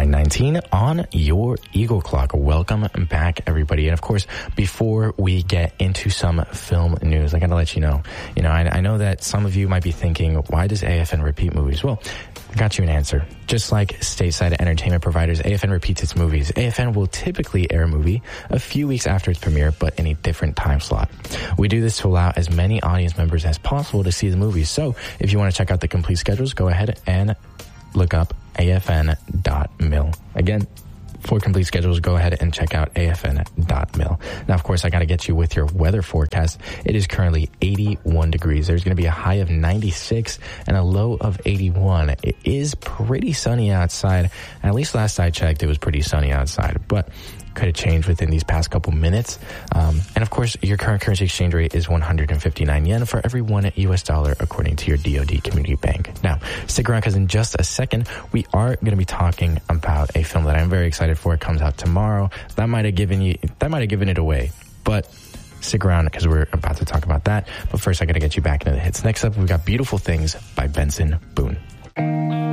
9:19 on your Eagle Clock. Welcome back, everybody. And of course, before we get into some film news, I gotta let you know, I know that some of you might be thinking, why does AFN repeat movies? Well, I got you an answer. Just like stateside entertainment providers, AFN repeats its movies. AFN will typically air a movie a few weeks after its premiere, but in a different time slot. We do this to allow as many audience members as possible to see the movies. So if you want to check out the complete schedules, go ahead and look up afn.mil. Again, for complete schedules, go ahead and check out afn.mil. Now, of course, I got to get you with your weather forecast. It is currently 81 degrees. There's going to be a high of 96 and a low of 81. It is pretty sunny outside. At least last I checked, it was pretty sunny outside, but could have changed within these past couple minutes. And of course, your current currency exchange rate is 159 yen for every one US dollar, according to your DoD Community Bank. Now, stick around because in just a second, we are going to be talking about a film that I'm very excited for. It comes out tomorrow. That might have given it away, but stick around because we're about to talk about that. But first, I got to get you back into the hits. Next up, we've got Beautiful Things by Benson Boone.